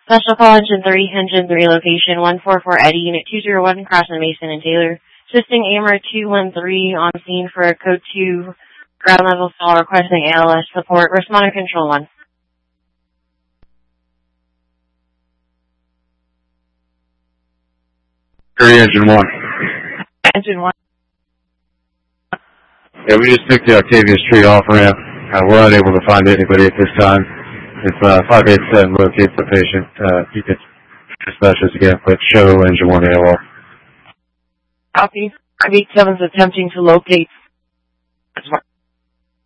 Special call engine 3 location 144 Eddie, unit 201, crossing Mason and Taylor. Assisting AMR 213 on scene for a code 2 ground level call requesting ALS support. Responder control 1. Engine 1. Engine 1. Yeah, we just took the Octavia Street off ramp. We're unable to find anybody at this time. If 587 locates the patient, you can dispatch us again, but show engine 1 AOR. Copy. 587 is attempting to locate